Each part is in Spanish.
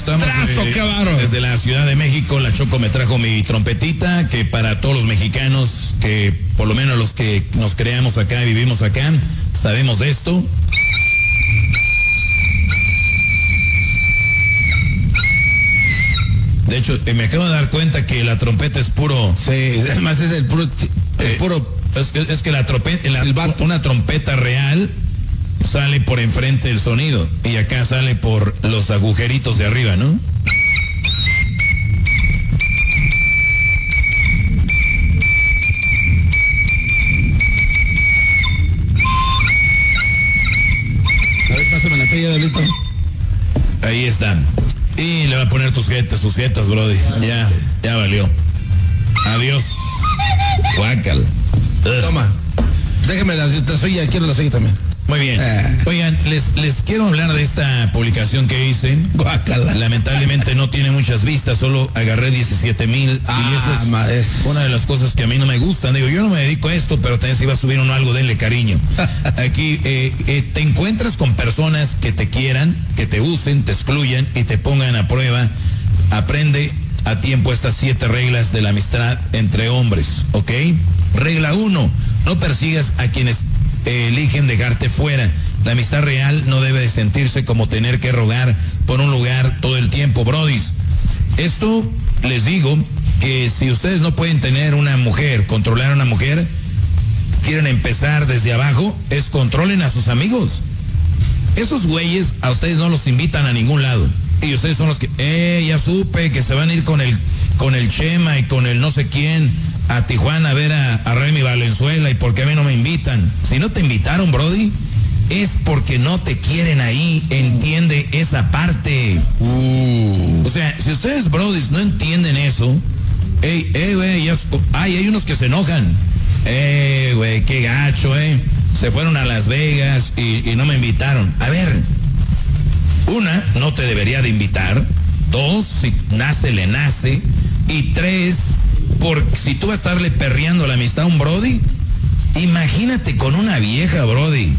estamos desde la Ciudad de México. La Choco me trajo mi trompetita, que para todos los mexicanos, que por lo menos los que nos creamos acá y vivimos acá, sabemos de esto. De hecho, me acabo de dar cuenta que la trompeta es puro... Sí, además es el puro... Es que la trompeta, una trompeta real sale por enfrente del sonido y acá sale por los agujeritos de arriba, ¿no? A ver, pásame la pella, Dolito. Ahí están. Y le va a poner tus jetas, brody. Ya valió. Adiós. Guácala. Toma. Déjame la suya, quiero la suya también. Muy bien. Oigan, les quiero hablar de esta publicación que hice. Guácala. Lamentablemente no tiene muchas vistas, solo agarré 17,000. Y eso es una de las cosas que a mí no me gustan. Digo, yo no me dedico a esto, pero también si va a subir uno algo, denle cariño. Aquí te encuentras con personas que te quieran, que te usen, te excluyan y te pongan a prueba. Aprende a tiempo estas 7 reglas de la amistad entre hombres, ¿ok? Regla 1, no persigas a quienes eligen dejarte fuera. La amistad real no debe de sentirse como tener que rogar por un lugar todo el tiempo, brodis. Esto les digo que si ustedes no pueden tener una mujer, controlar a una mujer, quieren empezar desde abajo, es controlen a sus amigos. Esos güeyes a ustedes no los invitan a ningún lado. Y ustedes son los que, ya supe que se van a ir con el Chema y con el no sé quién a Tijuana a ver a Remy Valenzuela, y porque a mí no me invitan. Si no te invitaron, brody, es porque no te quieren ahí. Entiende esa parte. O sea, si ustedes, brodis, no entienden eso, güey, hay unos que se enojan. Güey, qué gacho, se fueron a Las Vegas y no me invitaron. A ver, 1, no te debería de invitar. 2, si nace, le nace. Y 3, porque si tú vas a estarle perreando la amistad a un brody, imagínate con una vieja, brody.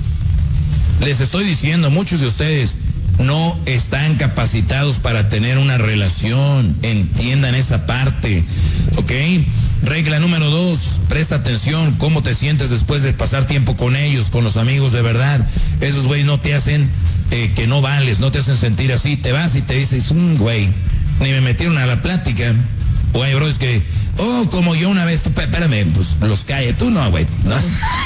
Les estoy diciendo, muchos de ustedes no están capacitados para tener una relación. Entiendan esa parte, ¿ok? Regla número 2, presta atención cómo te sientes después de pasar tiempo con ellos, con los amigos de verdad. Esos güeyes no te hacen que no vales, no te hacen sentir así. Te vas y te dices, güey, ni me metieron a la plática. Güey, bro, es que, como yo una vez, espérame, pues los cae, tú no, güey, ¿no?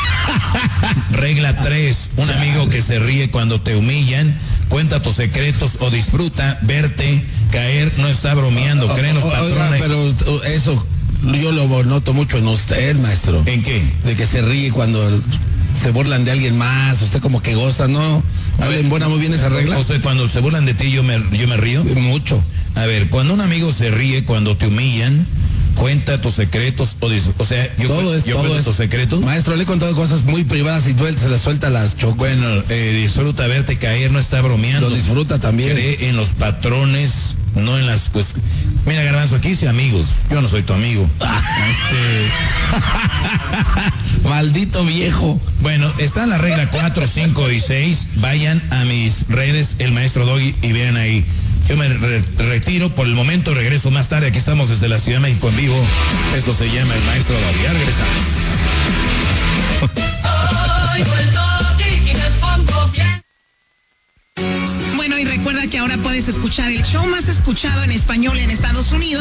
Regla 3, un amigo que se ríe cuando te humillan, cuenta tus secretos o disfruta verte caer, no está bromeando, creen los patrones. Pero eso yo lo noto mucho en usted, maestro. ¿En qué? De que se ríe cuando se burlan de alguien más, usted como que goza, ¿no? ¿Hablen buena muy bien esa regla? O sea, cuando se burlan de ti yo me río. Mucho. A ver, cuando un amigo se ríe cuando te humillan, cuenta tus secretos o sea, yo cuento tus secretos. Maestro, le he contado cosas muy privadas y se las suelta las Choco. Bueno, disfruta verte caer, no está bromeando. Lo disfruta también. Cree en los patrones, no en las cosas. Mira, Garbanzo, aquí dice amigos, yo no soy tu amigo. Maldito viejo. Bueno, está la regla 4, 5 y 6. Vayan a mis redes, el maestro Doggy, y vean ahí. Yo me retiro por el momento, regreso más tarde. Aquí estamos desde la Ciudad de México en vivo. Esto se llama el maestro Doggy. Ya regresamos. Bueno, y recuerda que ahora puedes escuchar el show más escuchado en español en Estados Unidos.